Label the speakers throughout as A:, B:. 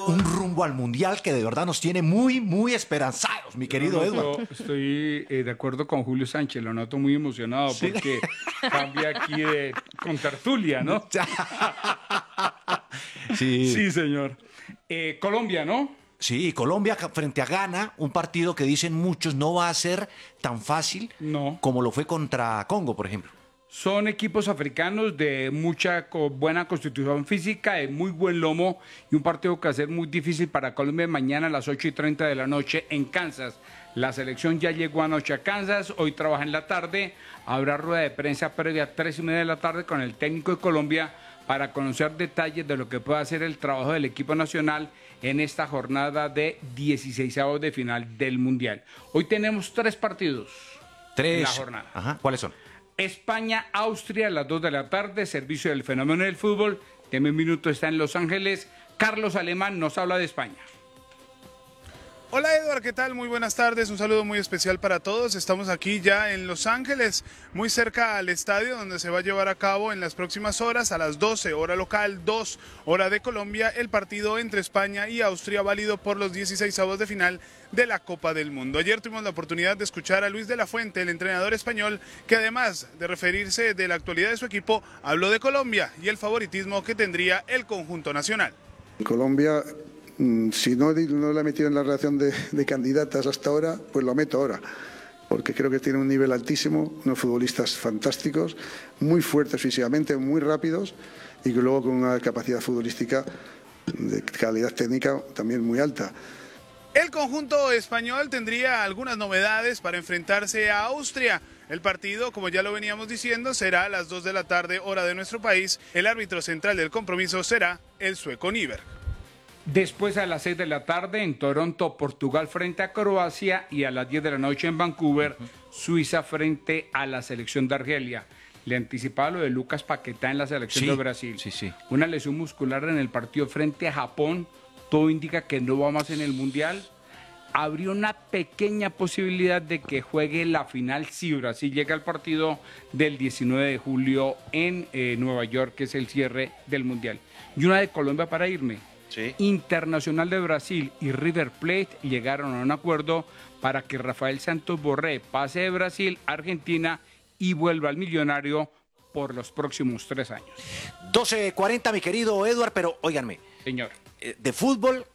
A: un rumbo al Mundial que de verdad nos tiene muy, muy esperanzados, mi querido Eduardo.
B: Estoy de acuerdo con Julio Sánchez, lo noto muy emocionado porque cambia aquí con tertulia, ¿no?
A: Sí.
B: Sí, señor. Colombia, ¿no?
A: Sí, Colombia frente a Ghana, un partido que dicen muchos no va a ser tan fácil como lo fue contra Congo, por ejemplo.
B: Son equipos africanos de mucha buena constitución física, de muy buen lomo y un partido que va a ser muy difícil para Colombia mañana a las 8:30 de la noche en Kansas. La selección ya llegó anoche a Kansas, hoy trabaja en la tarde, habrá rueda de prensa previa a 3:30 de la tarde con el técnico de Colombia para conocer detalles de lo que puede hacer el trabajo del equipo nacional en esta jornada de 16avos de final del Mundial. Hoy tenemos 3 partidos en la jornada.
A: Ajá. ¿Cuáles son?
B: España-Austria a las 2 de la tarde, servicio del fenómeno del fútbol. Deme un minuto, está en Los Ángeles. Carlos Alemán nos habla de España.
C: Hola Eduardo, ¿qué tal? Muy buenas tardes, un saludo muy especial para todos. Estamos aquí ya en Los Ángeles, muy cerca al estadio donde se va a llevar a cabo en las próximas horas, a las 12, hora local, 2, hora de Colombia, el partido entre España y Austria, válido por los 16avos de final de la Copa del Mundo. Ayer tuvimos la oportunidad de escuchar a Luis de la Fuente, el entrenador español, que además de referirse de la actualidad de su equipo, habló de Colombia y el favoritismo que tendría el conjunto nacional.
D: Colombia, si no la he metido en la relación de candidatas hasta ahora, pues lo meto ahora, porque creo que tiene un nivel altísimo, unos futbolistas fantásticos, muy fuertes físicamente, muy rápidos y que luego con una capacidad futbolística de calidad técnica también muy alta.
C: El conjunto español tendría algunas novedades para enfrentarse a Austria. El partido, como ya lo veníamos diciendo, será a las 2 de la tarde, hora de nuestro país. El árbitro central del compromiso será el sueco Nyberg.
B: Después a las 6 de la tarde en Toronto, Portugal frente a Croacia y a las 10 de la noche en Vancouver, Suiza frente a la selección de Argelia. Le anticipaba lo de Lucas Paquetá en la selección de Brasil.
A: Sí.
B: Una lesión muscular en el partido frente a Japón. Todo indica que no va más en el Mundial. Habría una pequeña posibilidad de que juegue la final si Brasil llega al partido del 19 de julio en Nueva York, que es el cierre del Mundial. Y una de Colombia para irme. Sí. Internacional de Brasil y River Plate llegaron a un acuerdo para que Rafael Santos Borré pase de Brasil a Argentina y vuelva al Millonario por los próximos 3 años.
A: 12:40, mi querido Eduardo, pero óiganme.
B: Señor.
A: De fútbol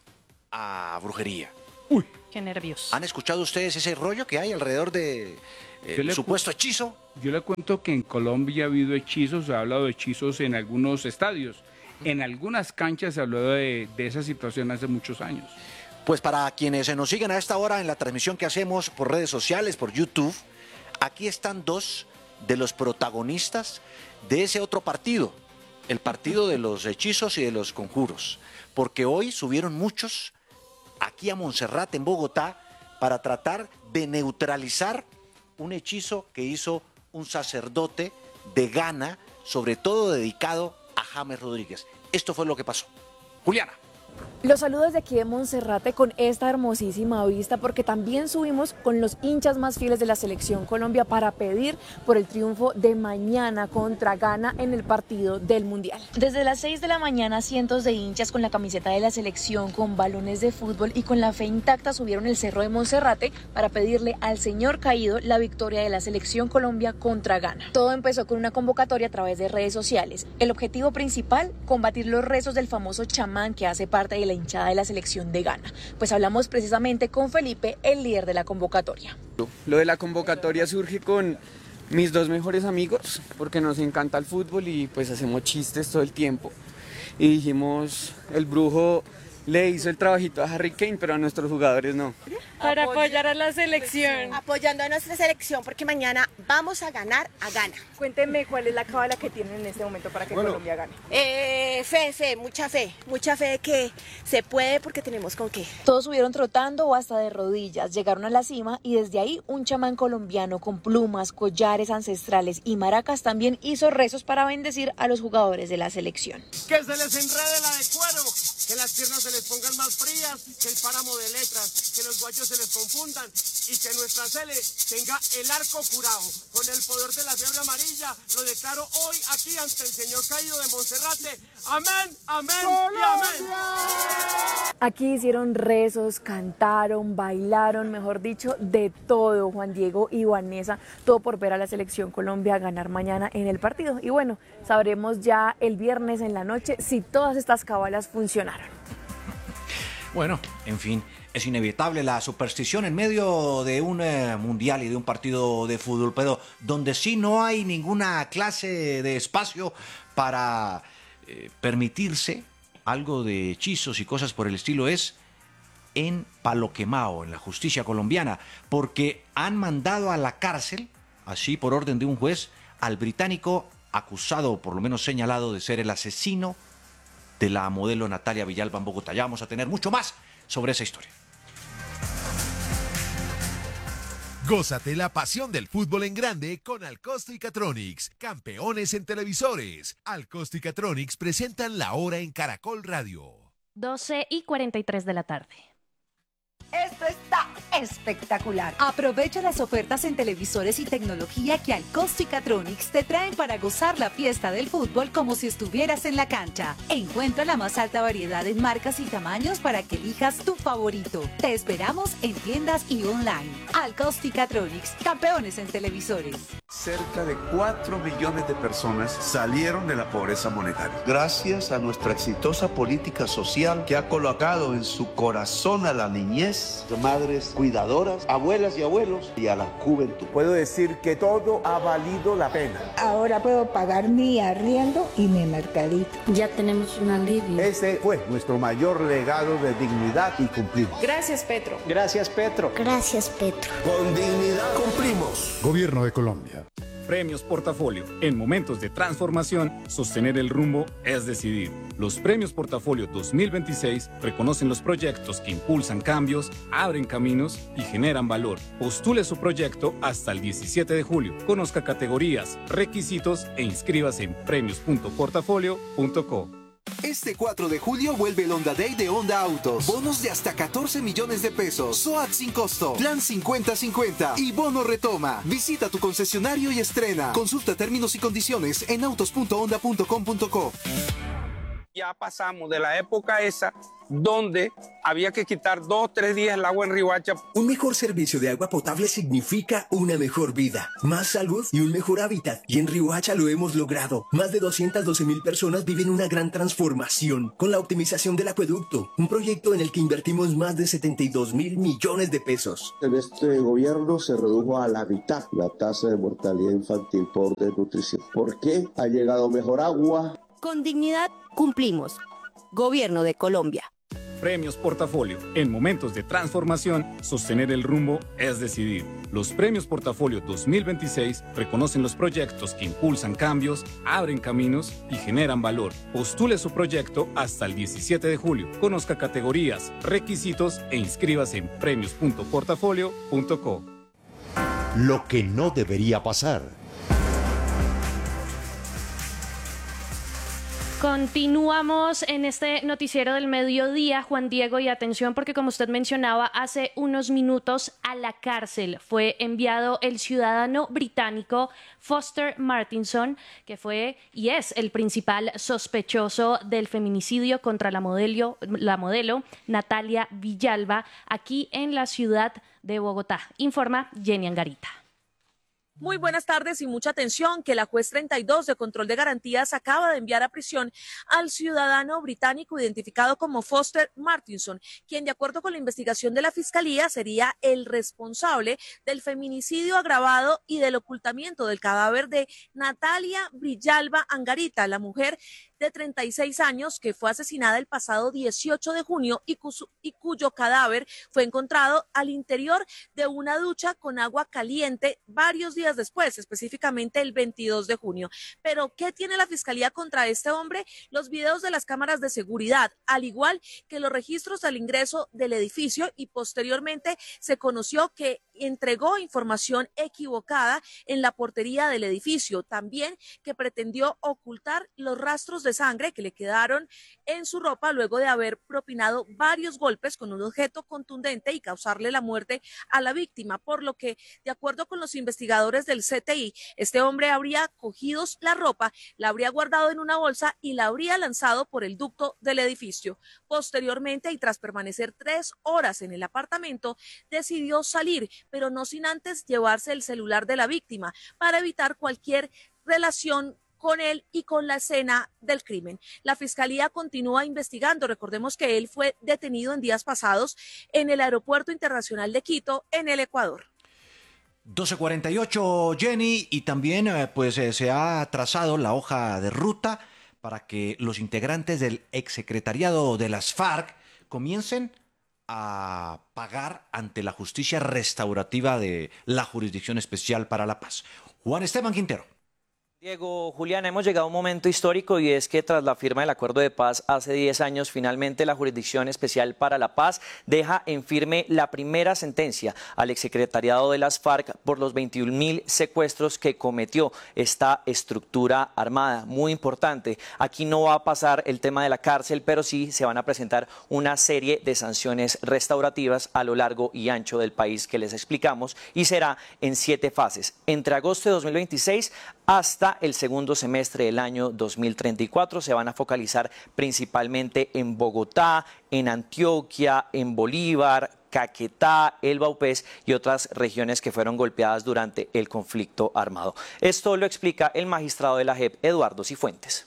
A: a brujería.
B: Uy.
E: Qué nervios.
A: ¿Han escuchado ustedes ese rollo que hay alrededor de supuesto hechizo?
B: Yo le cuento que en Colombia ha habido hechizos, se ha hablado de hechizos en algunos estadios. En algunas canchas se habló de esa situación hace muchos años.
A: Pues para quienes nos siguen a esta hora en la transmisión que hacemos por redes sociales, por YouTube, aquí están 2 de los protagonistas de ese otro partido, el partido de los hechizos y de los conjuros, porque hoy subieron muchos aquí a Montserrat, en Bogotá, para tratar de neutralizar un hechizo que hizo un sacerdote de Ghana, sobre todo dedicado a James Rodríguez. Esto fue lo que pasó. Juliana.
F: Los saludos de aquí de Monserrate con esta hermosísima vista, porque también subimos con los hinchas más fieles de la Selección Colombia para pedir por el triunfo de mañana contra Ghana en el partido del Mundial. Desde las 6 de la mañana, cientos de hinchas con la camiseta de la selección, con balones de fútbol y con la fe intacta subieron el cerro de Monserrate para pedirle al señor caído la victoria de la Selección Colombia contra Ghana. Todo empezó con una convocatoria a través de redes sociales. El objetivo principal, combatir los rezos del famoso chamán que hace parte de la hinchada de la selección de Ghana. Pues hablamos precisamente con Felipe, el líder de la convocatoria.
G: Lo de la convocatoria surge con mis 2 mejores amigos, porque nos encanta el fútbol y pues hacemos chistes todo el tiempo. Y dijimos, el brujo le hizo el trabajito a Harry Kane, pero a nuestros jugadores no.
E: Para apoyar a la selección.
H: Apoyando a nuestra selección, porque mañana vamos a ganar a Ghana.
F: Cuéntenme cuál es la cábala que tienen en este momento para que Colombia gane.
H: Mucha fe de que se puede, porque tenemos con qué.
F: Todos subieron trotando o hasta de rodillas, llegaron a la cima y desde ahí un chamán colombiano con plumas, collares ancestrales y maracas también hizo rezos para bendecir a los jugadores de la selección.
I: Que se les enrede la de cuero, que las piernas se les pongan más frías, que el páramo de letras, que los guayos se les confundan y que nuestra sele tenga el arco curado. Con el poder de la fiebre amarilla, lo declaro hoy aquí ante el señor caído de Monserrate. Amén, amén y amén.
F: Aquí hicieron rezos, cantaron, bailaron, mejor dicho, de todo, Juan Diego y Vanessa, todo por ver a la selección Colombia ganar mañana en el partido. Y bueno, sabremos ya el viernes en la noche si todas estas cabalas funcionaron.
A: Bueno, en fin, es inevitable la superstición en medio de un mundial y de un partido de fútbol, pero donde sí no hay ninguna clase de espacio para permitirse algo de hechizos y cosas por el estilo es en Palo Quemao, en la justicia colombiana, porque han mandado a la cárcel, así por orden de un juez, al británico acusado, o por lo menos señalado, de ser el asesino de la modelo Natalia Villalba en Bogotá. Ya vamos a tener mucho más sobre esa historia.
J: Gózate la pasión del fútbol en grande con Alcosto y Catronics, campeones en televisores. Alcosto y Catronics presentan La Hora en Caracol Radio.
K: 12:43 de la tarde.
L: Esto está espectacular. Aprovecha las ofertas en televisores y tecnología que Alcosto y Catronics te traen para gozar la fiesta del fútbol como si estuvieras en la cancha. Encuentra la más alta variedad en marcas y tamaños para que elijas tu favorito. Te esperamos en tiendas y online. Alcosto y Catronics, campeones en televisores.
M: Cerca de 4 millones de personas salieron de la pobreza monetaria. Gracias a nuestra exitosa política social que ha colocado en su corazón a la niñez, madres cuidadoras, abuelas y abuelos y a la juventud.
N: Puedo decir que todo ha valido la pena.
O: Ahora puedo pagar mi arriendo y mi mercadito.
P: Ya tenemos un alivio.
N: Ese fue nuestro mayor legado de dignidad y cumplimos.
Q: Gracias, Petro.
N: Gracias, Petro.
P: Gracias, Petro.
M: Con dignidad cumplimos.
R: Gobierno de Colombia.
S: Premios Portafolio. En momentos de transformación, sostener el rumbo es decidir. Los Premios Portafolio 2026 reconocen los proyectos que impulsan cambios, abren caminos y generan valor. Postule su proyecto hasta el 17 de julio. Conozca categorías, requisitos e inscríbase en premios.portafolio.co.
T: Este 4 de julio vuelve el Honda Day de Honda Autos. Bonos de hasta 14 millones de pesos. SOAT sin costo. Plan 50-50. Y bono retoma. Visita tu concesionario y estrena. Consulta términos y condiciones en autos.honda.com.co.
U: Ya pasamos de la época esa donde había que quitar 2 o 3 días el agua en Riohacha.
V: Un mejor servicio de agua potable significa una mejor vida, más salud y un mejor hábitat. Y en Riohacha lo hemos logrado. Más de 212,000 personas viven una gran transformación con la optimización del acueducto, un proyecto en el que invertimos más de 72,000 millones de pesos.
W: En este gobierno se redujo a la mitad la tasa de mortalidad infantil por desnutrición. ¿Por qué? Ha llegado mejor agua.
X: Con dignidad cumplimos. Gobierno de Colombia.
S: Premios Portafolio. En momentos de transformación, sostener el rumbo es decidir. Los Premios Portafolio 2026 reconocen los proyectos que impulsan cambios, abren caminos y generan valor. Postule su proyecto hasta el 17 de julio. Conozca categorías, requisitos e inscríbase en premios.portafolio.co.
J: Lo que no debería pasar.
K: Continuamos en este noticiero del mediodía, Juan Diego, y atención porque como usted mencionaba, hace unos minutos a la cárcel fue enviado el ciudadano británico Foster Martinson, que fue y es el principal sospechoso del feminicidio contra la modelo Natalia Villalba aquí en la ciudad de Bogotá. Informa Jenny Angarita.
Y: Muy buenas tardes y mucha atención que la juez 32 de control de garantías acaba de enviar a prisión al ciudadano británico identificado como Foster Martinson, quien de acuerdo con la investigación de la Fiscalía sería el responsable del feminicidio agravado y del ocultamiento del cadáver de Natalia Villalba Angarita, la mujer de 36 años que fue asesinada el pasado 18 de junio y cuyo cadáver fue encontrado al interior de una ducha con agua caliente varios días después, específicamente el 22 de junio. Pero, ¿qué tiene la Fiscalía contra este hombre? Los videos de las cámaras de seguridad, al igual que los registros al ingreso del edificio, y posteriormente se conoció que entregó información equivocada en la portería del edificio, también que pretendió ocultar los rastros de de sangre que le quedaron en su ropa luego de haber propinado varios golpes con un objeto contundente y causarle la muerte a la víctima, por lo que, de acuerdo con los investigadores del CTI, este hombre habría cogido la ropa, la habría guardado en una bolsa y la habría lanzado por el ducto del edificio. Posteriormente, y tras permanecer 3 horas en el apartamento, decidió salir, pero no sin antes llevarse el celular de la víctima para evitar cualquier relación con él y con la escena del crimen. La Fiscalía continúa investigando. Recordemos que él fue detenido en días pasados en el Aeropuerto Internacional de Quito, en el Ecuador.
A: 12:48, Jenny, y también se ha trazado la hoja de ruta para que los integrantes del exsecretariado de las FARC comiencen a pagar ante la justicia restaurativa de la Jurisdicción Especial para la Paz. Juan Esteban Quintero.
B: Diego, Julián, hemos llegado a un momento histórico y es que tras la firma del acuerdo de paz hace 10 años, finalmente la Jurisdicción Especial para la Paz deja en firme la primera sentencia al exsecretariado de las FARC por los 21.000 secuestros que cometió esta estructura armada. Muy importante, aquí no va a pasar el tema de la cárcel, pero sí se van a presentar una serie de sanciones restaurativas a lo largo y ancho del país que les explicamos y será en 7 fases, entre agosto de 2026 hasta el segundo semestre del año 2034. Se van a focalizar principalmente en Bogotá, en Antioquia, en Bolívar, Caquetá, el Vaupés y otras regiones que fueron golpeadas durante el conflicto armado. Esto lo explica el magistrado de la JEP, Eduardo Cifuentes.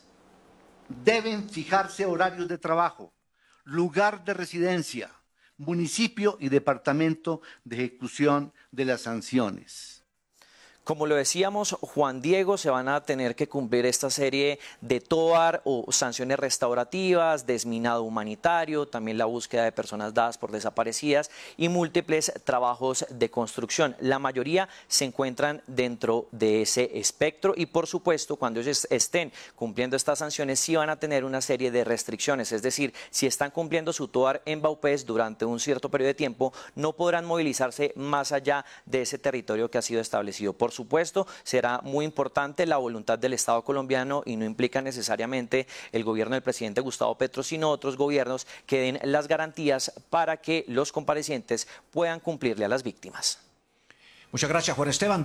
C: Deben fijarse horarios de trabajo, lugar de residencia, municipio y departamento de ejecución de las sanciones.
B: Como lo decíamos, Juan Diego, se van a tener que cumplir esta serie de TOAR o sanciones restaurativas, desminado humanitario, también la búsqueda de personas dadas por desaparecidas y múltiples trabajos de construcción. La mayoría se encuentran dentro de ese espectro y, por supuesto, cuando ellos estén cumpliendo estas sanciones, sí van a tener una serie de restricciones. Es decir, si están cumpliendo su TOAR en Vaupés durante un cierto periodo de tiempo, no podrán movilizarse más allá de ese territorio que ha sido establecido. Por supuesto, será muy importante la voluntad del Estado colombiano y no implica necesariamente el gobierno del presidente Gustavo Petro, sino otros gobiernos que den las garantías para que los comparecientes puedan cumplirle a las víctimas.
A: Muchas gracias, Juan Esteban.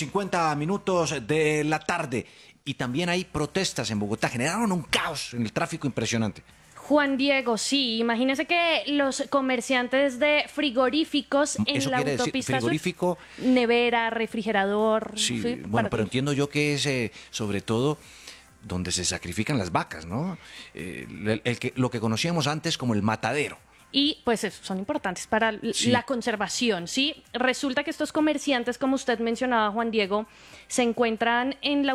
A: 12:50 de la tarde. Y también hay protestas en Bogotá. Generaron un caos en el tráfico impresionante.
K: Juan Diego, sí, imagínese que los comerciantes de frigoríficos en la autopista
A: frigorífico,
K: nevera, refrigerador.
A: Sí, bueno, pero entiendo yo que es sobre todo donde se sacrifican las vacas, ¿no? Lo que conocíamos antes como el matadero.
K: Y pues son importantes para la conservación, ¿sí? Resulta que estos comerciantes, como usted mencionaba, Juan Diego, se encuentran en la